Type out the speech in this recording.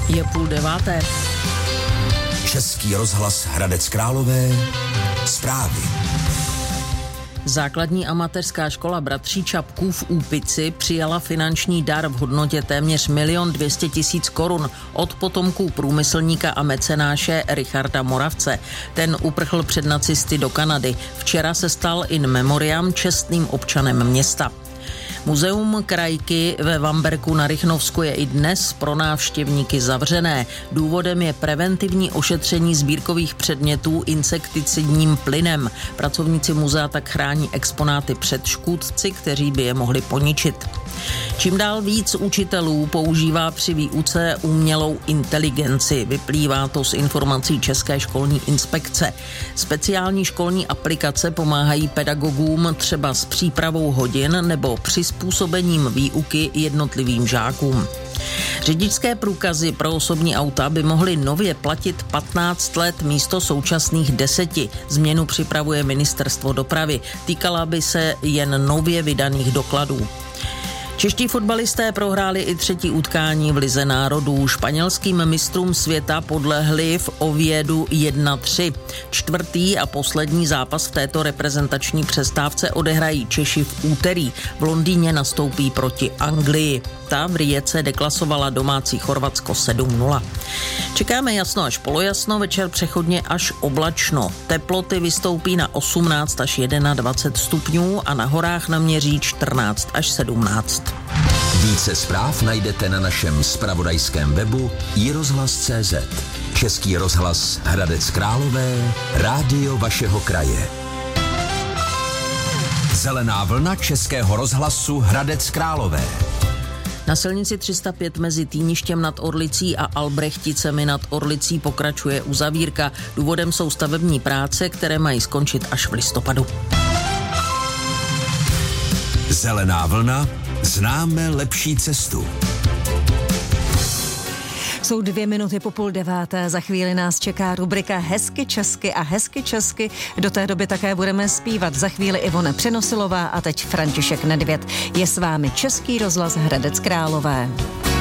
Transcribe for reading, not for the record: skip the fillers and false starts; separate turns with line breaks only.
Je 8:30.
Český rozhlas Hradec Králové. Zprávy.
Základní amatérská škola Bratří Čapků v Úpici přijala finanční dar v hodnotě téměř 1 200 000 korun od potomků průmyslníka a mecenáše Richarda Moravce. Ten uprchl před nacisty do Kanady. Včera se stal in memoriam čestným občanem města. Muzeum krajky ve Vamberku na Rychnovsku je i dnes pro návštěvníky zavřené. Důvodem je preventivní ošetření sbírkových předmětů insekticidním plynem. Pracovníci muzea tak chrání exponáty před škůdci, kteří by je mohli poničit. Čím dál víc učitelů používá při výuce umělou inteligenci. Vyplývá to z informací České školní inspekce. Speciální školní aplikace pomáhají pedagogům třeba s přípravou hodin nebo přizpůsobením výuky jednotlivým žákům. Řidičské průkazy pro osobní auta by mohly nově platit 15 let místo současných 10. Změnu připravuje Ministerstvo dopravy. Týkala by se jen nově vydaných dokladů. Čeští fotbalisté prohráli i 3. utkání v Lize národů. Španělským mistrům světa podlehli v Oviedu 1-3. 4. a poslední zápas v této reprezentační přestávce odehrají Češi v úterý. V Londýně nastoupí proti Anglii. Ta v Rijece deklasovala domácí Chorvatsko 7-0. Čekáme jasno až polojasno, večer přechodně až oblačno. Teploty vystoupí na 18 až 21 stupňů a na horách naměří 14 až 17.
Více zpráv najdete na našem zpravodajském webu iRozhlas.cz. Český rozhlas Hradec Králové, rádio vašeho kraje. Zelená vlna Českého rozhlasu Hradec Králové.
Na silnici 305 mezi Týništěm nad Orlicí a Albrechticemi nad Orlicí pokračuje uzavírka. Důvodem jsou stavební práce, které mají skončit až v listopadu.
Zelená vlna, známe lepší cestu.
Jsou 2 minuty po 8:30. Za chvíli nás čeká rubrika Hezky česky a hezky česky. Do té doby také budeme zpívat. Za chvíli Ivona Přenosilová a teď František Nedvěd. Je s vámi Český rozhlas Hradec Králové.